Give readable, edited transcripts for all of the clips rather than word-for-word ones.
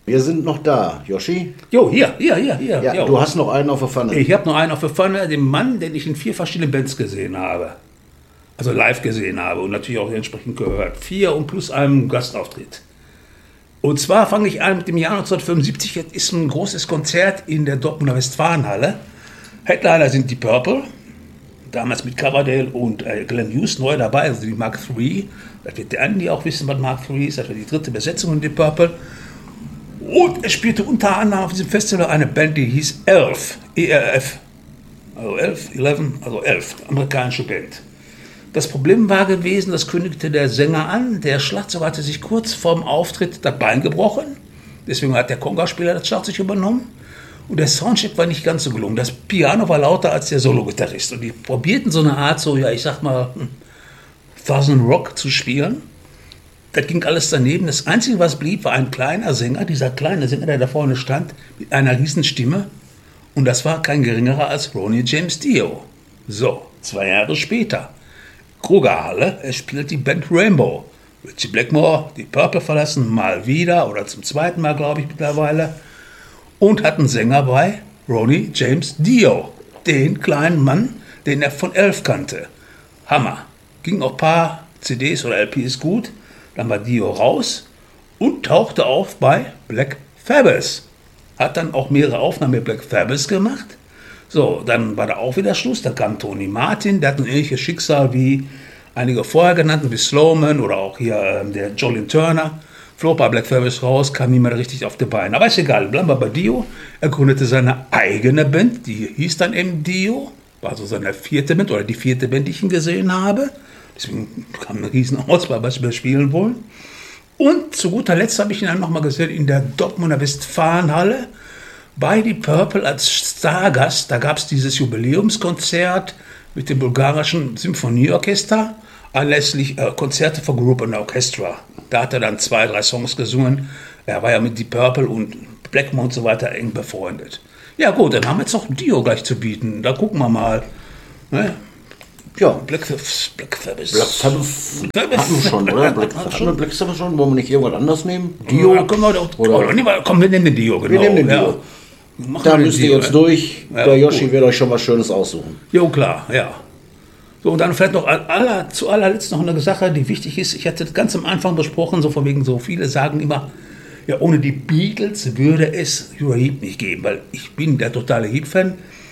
Wir sind noch da, Yoshi. Jo, hier. Ja, Jo. du hast noch einen auf der Pfanne. Ich habe noch einen auf der Pfanne, den Mann, den ich in 4 verschiedenen Bands gesehen habe. Also live gesehen habe und natürlich auch entsprechend gehört. 4 und plus einem Gastauftritt. Und zwar fange ich an mit dem Jahr 1975. Jetzt ist ein großes Konzert in der Dortmunder Westfalenhalle. Headliner sind die Purple, damals mit Coverdale und Glenn Hughes neu dabei, also die Mark III. Das wird der Andi auch wissen, was Mark III ist. Das wird die 3. Besetzung in die Purple. Und es spielte unter anderem auf diesem Festival eine Band, die hieß Elf, ERF. Also 11, amerikanische Band. Das Problem war gewesen, das kündigte der Sänger an, der Schlagzeuger hatte sich kurz vorm Auftritt das Bein gebrochen. Deswegen hat der Conga-Spieler das Schlagzeug übernommen. Und der Soundcheck war nicht ganz so gelungen. Das Piano war lauter als der Solo-Gitarrist. Und die probierten so eine Art, Thousand Rock zu spielen. Das ging alles daneben. Das Einzige, was blieb, war ein kleiner Sänger, dieser kleine Sänger, der da vorne stand, mit einer riesen Stimme. Und das war kein geringerer als Ronnie James Dio. So, 2 Jahre später. Krugerhalle, es spielt die Band Rainbow. Ritchie Blackmore, die Purple verlassen, mal wieder, oder zum 2. Mal, glaube ich, mittlerweile. Und hat einen Sänger bei, Ronnie James Dio. Den kleinen Mann, den er von Elf kannte. Hammer. Ging auch ein paar CDs oder LPs gut. Dann war Dio raus und tauchte auf bei Black Sabbath. Hat dann auch mehrere Aufnahmen mit Black Sabbath gemacht. So, dann war da auch wieder Schluss. Da kam Tony Martin, der hat ein ähnliches Schicksal wie einige vorher genannten, wie Slowman oder auch hier der Jolene Turner. Flog bei Black Sabbath raus, kam nie mehr richtig auf die Beine. Aber ist egal, bleiben wir bei Dio. Er gründete seine eigene Band, die hieß dann eben Dio. War so seine 4. Band oder die 4. Band, die ich ihn gesehen habe. Deswegen kam eine riesen Auswahl, was wir spielen wollen. Und zu guter Letzt habe ich ihn dann nochmal gesehen in der Dortmunder Westfalenhalle bei die Purple als Stargast. Da gab es dieses Jubiläumskonzert mit dem bulgarischen Symphonieorchester, anlässlich Konzerte für Group and Orchestra. Da hat er dann 2, 3 Songs gesungen. Er war ja mit die Purple und Blackmore und so weiter eng befreundet. Ja gut, dann haben wir jetzt noch Dio gleich zu bieten. Da gucken wir mal. Ne? Ja, Black Sabbath. Hatten wir schon, oder? Hatten wir Black Sabbath schon? Wollen wir nicht irgendwas anderes nehmen? Dio? Ja, komm, wir nehmen den Dio, genau. Wir nehmen den Dio. Ja. Da müsst ihr jetzt durch. Ja, der Yoshi gut. wird euch schon was Schönes aussuchen. Jo, klar, ja. So, und dann vielleicht noch zu allerletzt noch eine Sache, die wichtig ist. Ich hatte das ganz am Anfang besprochen, so von wegen, so viele sagen immer, ja, ohne die Beatles würde es Uriah Heep nicht geben, weil ich bin der totale Heep-Fan.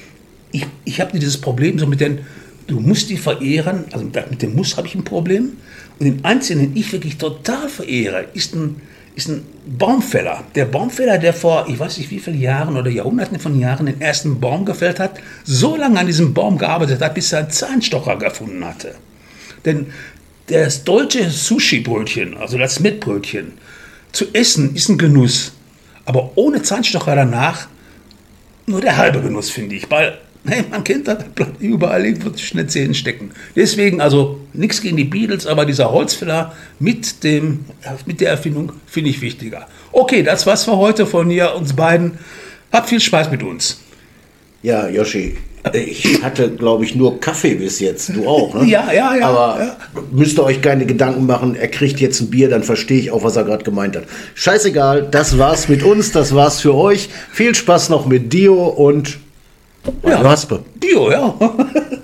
Ich habe dieses Problem so mit den, du musst die verehren, also mit dem Muss habe ich ein Problem. Und den einzigen, den ich wirklich total verehre, ist ein Baumfäller. Der Baumfäller, der vor, ich weiß nicht wie viele Jahren oder Jahrhunderten von Jahren den ersten Baum gefällt hat, so lange an diesem Baum gearbeitet hat, bis er einen Zahnstocher gefunden hatte. Denn das deutsche Sushi-Brötchen, also das Mettbrötchen, zu essen ist ein Genuss. Aber ohne Zahnstocher danach nur der halbe Genuss, finde ich. Weil, man kennt das, bleibt überall irgendwo zwischen den Zähnen stecken. Deswegen, also nichts gegen die Beatles, aber dieser Holzfäller mit der Erfindung finde ich wichtiger. Okay, das war's für heute von uns beiden. Habt viel Spaß mit uns. Ja, Yoshi, ich hatte, glaube ich, nur Kaffee bis jetzt. Du auch, ne? Ja. Aber müsst ihr euch keine Gedanken machen, er kriegt jetzt ein Bier, dann verstehe ich auch, was er gerade gemeint hat. Scheißegal, das war's mit uns, das war's für euch. Viel Spaß noch mit Dio und Raspe. Dio, ja.